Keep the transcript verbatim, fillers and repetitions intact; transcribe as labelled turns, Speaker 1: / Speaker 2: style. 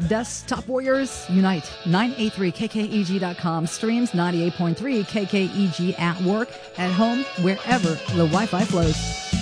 Speaker 1: Desktop Warriors Unite. nine eighty-three K K E G dot com streams ninety-eight point three K K E G at work, at home, wherever the Wi-Fi flows.